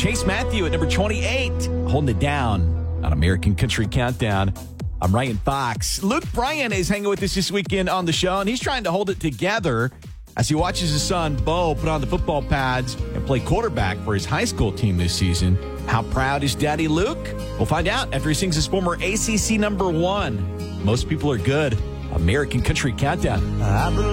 Chase Matthew at number 28, holding it down on American Country Countdown. I'm Ryan Fox. Luke Bryan is hanging with us this weekend on the show, and he's trying to hold it together as he watches his son, Bo, put on the football pads and play quarterback for his high school team this season. How proud is Daddy Luke? We'll find out after he sings his former ACC number 1. Most people are good. American Country Countdown.